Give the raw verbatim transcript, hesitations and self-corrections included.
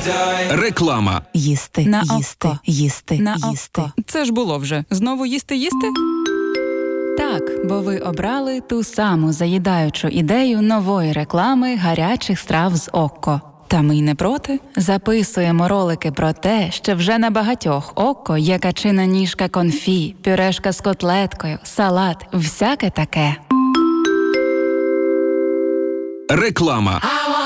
Реклама. Їсти, На їсти, око. їсти, На їсти. око. Це ж було вже. Знову їсти-їсти? Так, бо ви обрали ту саму заїдаючу ідею нової реклами гарячих страв з Окко. Та ми й не проти. Записуємо ролики про те, що вже на багатьох Окко є качина ніжка конфі, пюрешка з котлеткою, салат, всяке таке. Реклама.